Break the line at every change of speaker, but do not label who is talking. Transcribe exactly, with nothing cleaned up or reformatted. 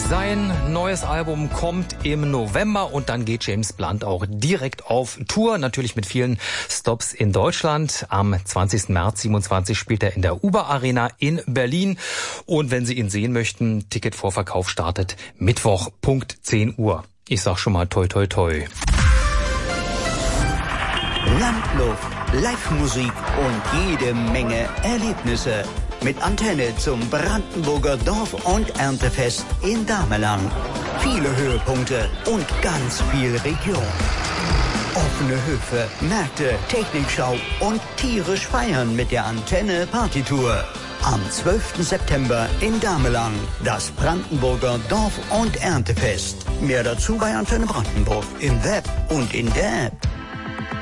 Sein neues Album kommt im November und dann geht James Blunt auch direkt auf Tour, natürlich mit vielen Stops in Deutschland. Am zwanzigsten März siebenundzwanzig spielt er in der Uber Arena in Berlin. Und wenn Sie ihn sehen möchten, Ticketvorverkauf startet Mittwoch, Punkt zehn Uhr. Ich sag schon mal toi toi toi.
Landluft, Live-Musik und jede Menge Erlebnisse. Mit Antenne zum Brandenburger Dorf- und Erntefest in Damelang. Viele Höhepunkte und ganz viel Region. Offene Höfe, Märkte, Technikschau und tierisch feiern mit der Antenne Partytour. Am zwölften September in Damelang. Das Brandenburger Dorf- und Erntefest. Mehr dazu bei Antenne Brandenburg im Web und in der App.